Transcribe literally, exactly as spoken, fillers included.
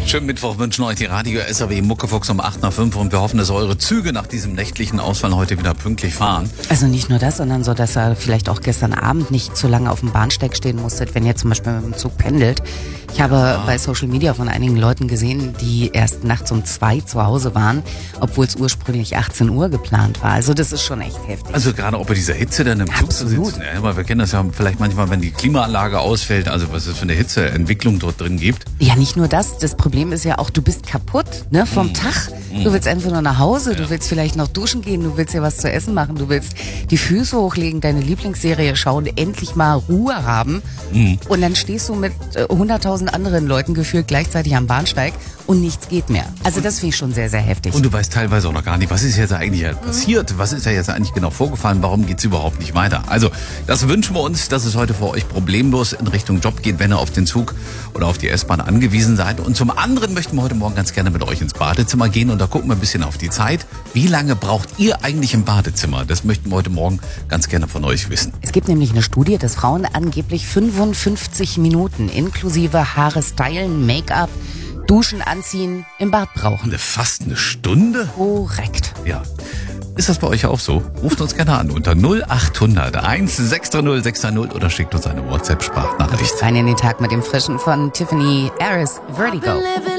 Schönen Mittwoch wünschen euch die Radio S R W Muckefuchs um acht nach fünf und wir hoffen, dass eure Züge nach diesem nächtlichen Ausfall heute wieder pünktlich fahren. Also nicht nur das, sondern so, dass ihr vielleicht auch gestern Abend nicht zu lange auf dem Bahnsteig stehen musstet, wenn ihr zum Beispiel mit dem Zug pendelt. Ich habe ja. bei Social Media von einigen Leuten gesehen, die erst nachts um zwei zu Hause waren, obwohl es ursprünglich achtzehn Uhr geplant war. Also das ist schon echt heftig. Also gerade auch bei dieser Hitze dann im Zug zu sitzen. Ja, aber wir kennen das ja vielleicht manchmal, wenn die Klimaanlage ausfällt, also was es für eine Hitzeentwicklung dort drin gibt. Ja, nicht nur das. Das Problem ist ja auch, du bist kaputt, ne, vom mm. Tag. Du willst einfach nur nach Hause, ja. du willst vielleicht noch duschen gehen, du willst ja was zu essen machen, du willst die Füße hochlegen, deine Lieblingsserie schauen, endlich mal Ruhe haben. Mm. Und dann stehst du mit hunderttausend anderen Leuten gefühlt gleichzeitig am Bahnsteig und nichts geht mehr. Also das finde ich schon sehr, sehr heftig. Und du weißt teilweise auch noch gar nicht, was ist jetzt eigentlich passiert? Was ist ja jetzt eigentlich genau vorgefallen? Warum geht's überhaupt nicht weiter? Also das wünschen wir uns, dass es heute für euch problemlos in Richtung Job geht, wenn ihr auf den Zug oder auf die S-Bahn angewiesen seid. Und zum anderen möchten wir heute Morgen ganz gerne mit euch ins Badezimmer gehen und da gucken wir ein bisschen auf die Zeit. Wie lange braucht ihr eigentlich im Badezimmer? Das möchten wir heute Morgen ganz gerne von euch wissen. Es gibt nämlich eine Studie, dass Frauen angeblich fünfundfünfzig Minuten inklusive Haare stylen, Make-up, Duschen, Anziehen im Bad brauchen. Fast eine Stunde? Korrekt. Ja. Ist das bei euch auch so? Ruft uns gerne an unter null acht hundert eins sechs drei null sechs drei null oder schickt uns eine WhatsApp-Sprachnachricht. Rein in den Tag mit dem Frischen von Tiffany Harris, Vertigo.